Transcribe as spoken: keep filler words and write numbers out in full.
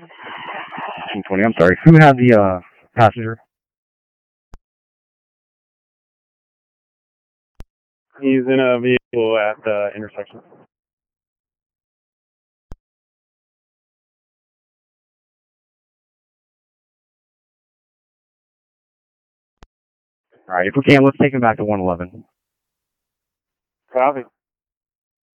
two twenty, I'm sorry. Who had the uh, passenger? He's in a vehicle at the intersection. All right, if we can, let's take him back to one eleven. Copy.